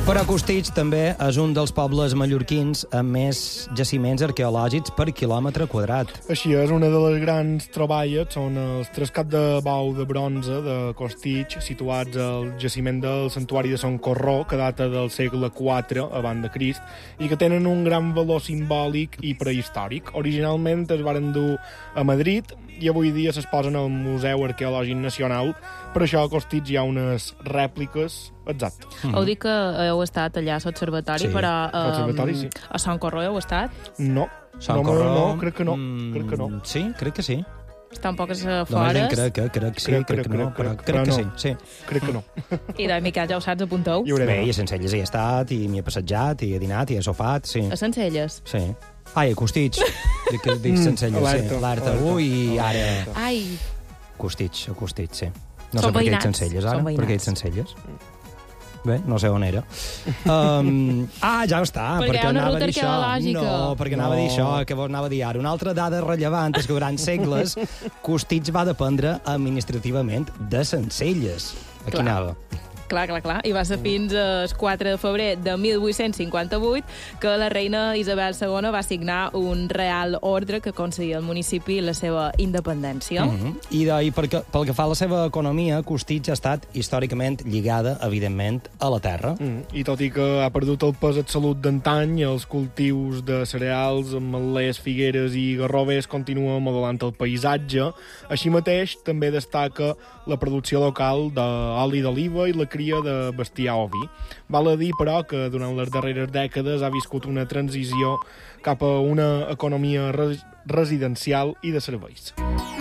Però Costitx també és un dels pobles mallorquins amb més jaciments arqueològics per quilòmetre quadrat. Així és, una de les grans troballes són els 3 caps de bou de bronze de Costitx, situats al jaciment del santuari de Son Corró, que data del segle IV abans de Crist, i que tenen un gran valor simbòlic i prehistòric. Originalment es varen dur a Madrid i avui dia s'exposen al Museu Arqueològic Nacional. Per això a Costitx hi ha unes rèpliques exactes. Heu dit que heu estat allà a l'observatori, Sí, però l'observatori, sí. a Sant Corró heu estat? No, no, crec que no. Crec que no. Sí, crec que sí. Estan poques La fores. gent crec que sí, crec que no, però crec que sí. Sí. Crec que no. I de Miquel, ja ho saps, apunteu? Hi hauré Bé, d'anar. i a Sencelles hi he estat, i m'hi he passejat, i he dinat, i he sofat, sí. A Sencelles? Sí. Ai, a Costitx. Dic Sencelles, sí. Alerta, i ara... Ai, Costitx, sí. No Són sé per què he dit veïnats, Sencelles, ara. són Per què he dit veïnats. Sencelles? Bé, no sé on era. Ja està, Perquè hi ha una anava a ruta dir això. arqueològica. No, perquè anava a dir això, que vos anava a dir ara. Una altra dada rellevant és que durant segles Costitx va dependre administrativament de Sencelles. Aquí Clar. anava. clar. I va ser fins al 4 de febrer de 1858 que la reina Isabel II va signar un real ordre que concedia al municipi la seva independència. I pel que fa a la seva economia, Costitx ha estat històricament lligada, evidentment, a la terra. I tot i que ha perdut el pes absolut d'antany, els cultius de cereals, ametlers, figueres i garrovers continuen modelant el paisatge. Així mateix, també destaca la producció local d'oli d'oliva i la cria de bestiar ovi. Val a dir, però, que durant les darreres dècades ha viscut una transició cap a una economia residencial i de serveis.